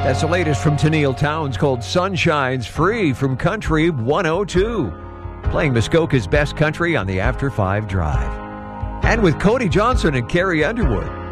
That's the latest from Tennille Towns called Sunshine's Free from Country 102. Playing Muskoka's best country on the After 5 Drive. And with Cody Johnson and Carrie Underwood.